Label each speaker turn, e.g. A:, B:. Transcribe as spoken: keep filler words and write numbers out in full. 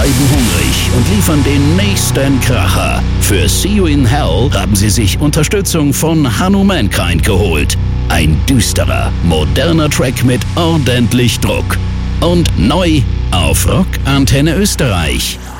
A: bleiben hungrig und liefern den nächsten Kracher. Für See You in Hell haben sie sich Unterstützung von Hanumankind geholt. Ein düsterer, moderner Track mit ordentlich Druck. Und neu auf Rock Antenne Österreich.